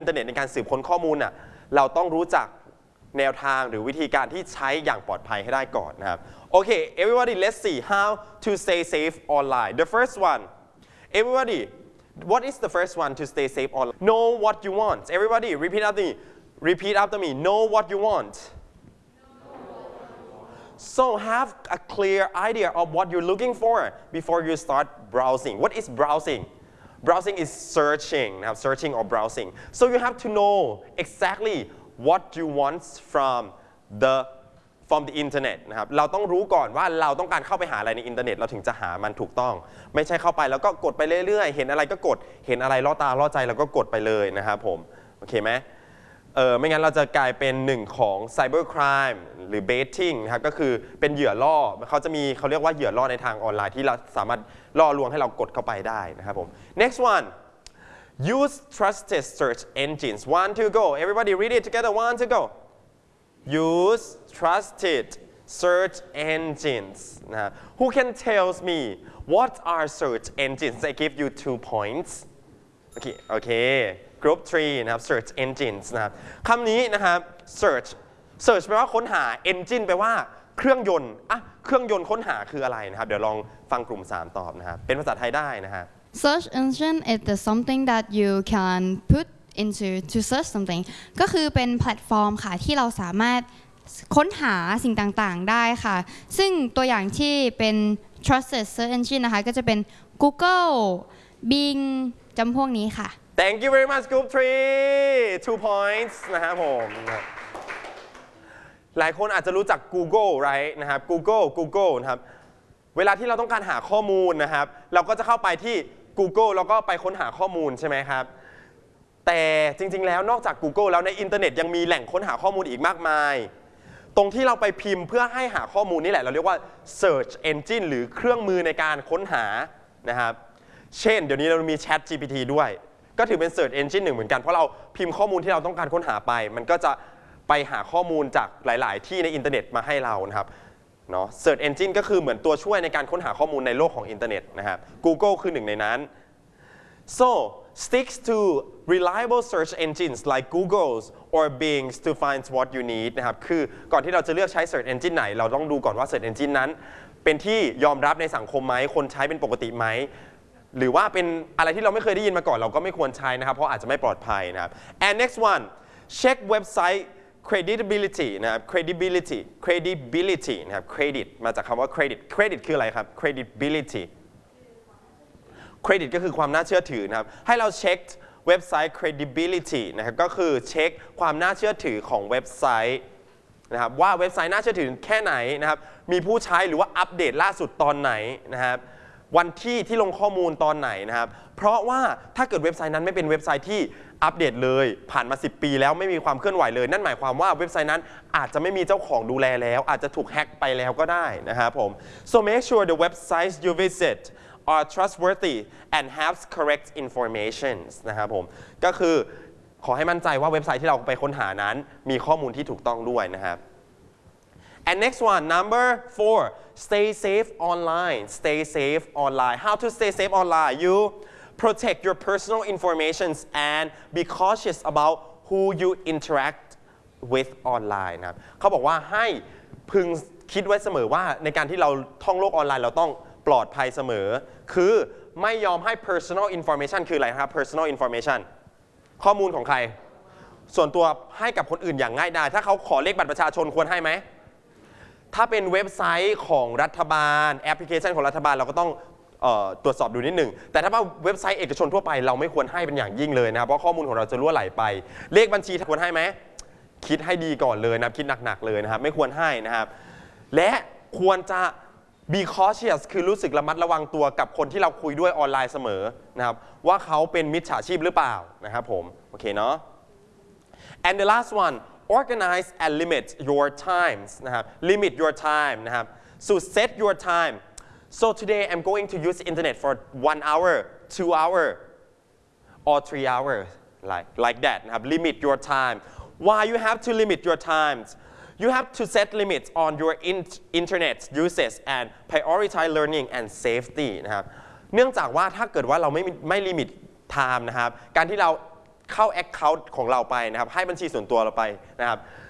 อินเทอร์เน็ตในการสืบค้นข้อมูลน่ะเราต้องรู้จักแนวทางหรือวิธีการที่ใช้อย่างปลอดภัยให้ได้ก่อนนะครับโอเค everybody let's see how to stay safe online the first one everybody what is the first one to stay safe online know what you want everybody repeat after me know what you want so have a clear idea of what you're looking for before you start browsing what is browsing is searching searching or browsing so you have to know exactly what you want from the internet นะครับเราต้องรู้ก่อนว่าเราต้องการเข้าไปหาอะไรในอินเทอร์เน็ตเราถึงจะหามันถูกต้องไม่ใช่เข้าไปแล้วก็กดไปเรื่อยๆเห็นอะไรก็กดเห็นอะไรล่อตาล่อใจเราก็กดไปเลยนะครับผมโอเคไหมไม่งั้นเราจะกลายเป็นหนึ่งของ cyber crime หรือ baiting นะครับก็คือเป็นเหยื่อล่อเขาเรียกว่าเหยื่อล่อในทางออนไลน์ที่เราสามารถล่อลวงให้เรากดเข้าไปได้นะครับผม next one use trusted search engines one to go everybody read it together one to go use trusted search engines นะ who can tells me what are search engines I give you 2 points โอเค group 3นะครับ search engines นะครับคำนี้นะครับ search แปลว่าค้นหา engine แปลว่าเครื่องยนต์เครื่องยนต์ค้นหาคืออะไรนะครับเดี๋ยวลองฟังกลุ่ม3ตอบนะครับเป็นภาษาไทยได้นะฮะ Search engine is something that you can put into to search something ก็คือเป็นแพลตฟอร์มค่ะที่เราสามารถค้นหาสิ่งต่างๆได้ค่ะซึ่งตัวอย่างที่เป็น trusted search engine นะคะก็จะเป็น Google Bing จำพวกนี้ค่ะ Thank you very much Group 3 2 points นะครับผมหลายคนอาจจะรู้จัก Google right นะครับ Google นะครับเวลาที่เราต้องการหาข้อมูลนะครับเราก็จะเข้าไปที่ Google แล้วก็ไปค้นหาข้อมูลใช่ไหมครับแต่จริงๆแล้วนอกจาก Google แล้วในอินเทอร์เน็ตยังมีแหล่งค้นหาข้อมูลอีกมากมายตรงที่เราไปพิมพ์เพื่อให้หาข้อมูลนี่แหละเราเรียกว่า search engine หรือเครื่องมือในการค้นหานะครับเช่นเดี๋ยวนี้เรามี Chat GPT ด้วยก็ถือเป็น search engine หนึ่งเหมือนกันเพราะเราพิมพ์ข้อมูลที่เราต้องการค้นหาไปมันก็จะไปหาข้อมูลจากหลายๆที่ในอินเทอร์เน็ตมาให้เรานะครับเนาะ Search Engine ก็คือเหมือนตัวช่วยในการค้นหาข้อมูลในโลกของอินเทอร์เน็ตนะครับ Google คือหนึ่งในนั้น so sticks to reliable search engines like Google's or Bing's to find what you need นะครับคือก่อนที่เราจะเลือกใช้ Search Engine ไหนเราต้องดูก่อนว่า Search Engine นั้นเป็นที่ยอมรับในสังคมไหมคนใช้เป็นปกติไหมหรือว่าเป็นอะไรที่เราไม่เคยได้ยินมาก่อนเราก็ไม่ควรใช้นะครับเพราะอาจจะไม่ปลอดภัยนะครับ and next one check website credibility นะครับ credibility นะครับ credit มาจากคำว่า credit คืออะไรครับ credibility credit ก็คือความน่าเชื่อถือนะครับให้เราเช็คเว็บไซต์ credibility นะครับก็คือเช็คความน่าเชื่อถือของเว็บไซต์นะครับว่าเว็บไซต์น่าเชื่อถือแค่ไหนนะครับมีผู้ใช้หรือว่าอัปเดตล่าสุดตอนไหนนะครับวันที่ลงข้อมูลตอนไหนนะครับเพราะว่าถ้าเกิดเว็บไซต์นั้นไม่เป็นเว็บไซต์ที่อัปเดตเลยผ่านมา10 ปีแล้วไม่มีความเคลื่อนไหวเลยนั่นหมายความว่าเว็บไซต์นั้นอาจจะไม่มีเจ้าของดูแลแล้วอาจจะถูกแฮ็กไปแล้วก็ได้นะครับผม so make sure the websites you visit are trustworthy and have correct information นะครับผมก็คือขอให้มั่นใจว่าเว็บไซต์ที่เราไปค้นหานั้นมีข้อมูลที่ถูกต้องด้วยนะครับAnd next one, number 4, stay safe online. Stay safe online. How to stay safe online? You protect your personal information and be cautious about who you interact with online นะครับเขาบอกว่าให้พึงคิดไว้เสมอว่าในการที่เราท่องโลกออนไลน์เราต้องปลอดภัยเสมอคือไม่ยอมให้ personal information คืออะไรครับ personal information ข้อมูลของใครส่วนตัวให้กับคนอื่นอย่างง่ายดายถ้าเขาขอเลขบัตรประชาชนควรให้ไหมถ้าเป็นเว็บไซต์ของรัฐบาลแอปพลิเคชันของรัฐบาลเราก็ต้องตรวจสอบดูนิดหนึ่งแต่ถ้าเป็นเว็บไซต์เอกชนทั่วไปเราไม่ควรให้เป็นอย่างยิ่งเลยนะครับเพราะข้อมูลของเราจะรั่วไหลไปเลขบัญชีควรให้ไหมคิดให้ดีก่อนเลยนะครับคิดหนักๆเลยนะครับไม่ควรให้นะครับและควรจะ be cautious คือรู้สึกระมัดระวังตัวกับคนที่เราคุยด้วยออนไลน์เสมอนะครับว่าเขาเป็นมิจฉาชีพหรือเปล่านะครับผมโอเคเนาะ and the last one organize and limit your times นะครับ limit your time นะครับ so set your time so today I'm going to use internet for 1 hour 2 hour or 3 hours like that นะครับ limit your time why you have to limit your times you have to set limits on your internet usage and prioritize learning and safety นะครับเนื่องจากว่าถ้าเกิดว่าเราไม่ limit time นะครับการที่เราเข้า Account ของเราไปนะครับให้บัญชีส่วนตัวเราไปนะครับ